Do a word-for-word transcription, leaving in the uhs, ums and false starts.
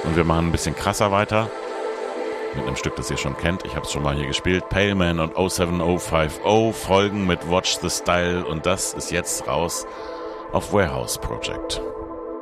Und wir machen ein bisschen krasser weiter. Mit einem Stück, das ihr schon kennt. Ich habe es schon mal hier gespielt. Pale Man und oh seven oh five oh folgen mit Watch the Style. Und das ist jetzt raus auf Warehouse Project.